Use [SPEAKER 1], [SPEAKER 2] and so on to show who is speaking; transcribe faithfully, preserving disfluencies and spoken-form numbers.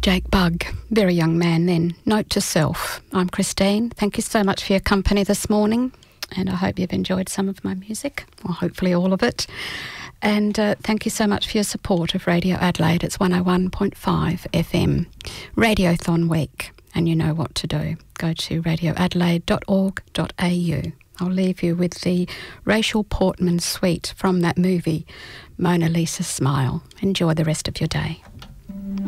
[SPEAKER 1] Jake Bugg, very young man then. Note to self. I'm Christine. Thank you so much for your company this morning, and I hope you've enjoyed some of my music, or hopefully all of it. And uh, thank you so much for your support of Radio Adelaide. It's one oh one point five F M. Radiothon Week, and you know what to do. Go to radio adelaide dot org dot a u. I'll leave you with the Rachel Portman suite from that movie, Mona Lisa Smile. Enjoy the rest of your day.